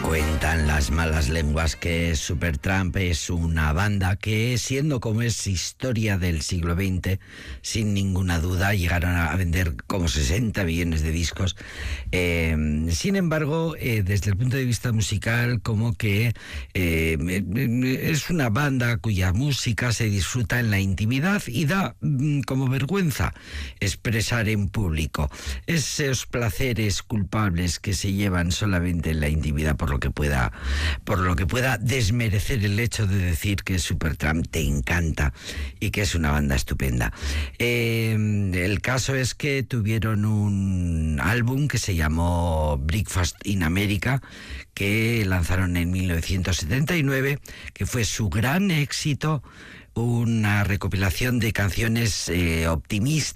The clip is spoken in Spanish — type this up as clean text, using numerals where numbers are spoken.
Cuentan las malas lenguas que Supertramp es una banda que, siendo como es historia del siglo XX, sin ninguna duda llegaron a vender como 60 millones de discos. Sin embargo, desde el punto de vista musical, como que es una banda cuya música se disfruta en la intimidad y da como vergüenza expresar en público esos placeres culpables que se llevan solamente en la intimidad, por lo que pueda desmerecer el hecho de decir que Supertramp te encanta y que es una banda estupenda. El caso es que tuvieron un álbum que se llamó Breakfast in America, que lanzaron en 1979, que fue su gran éxito, una recopilación de canciones optimistas,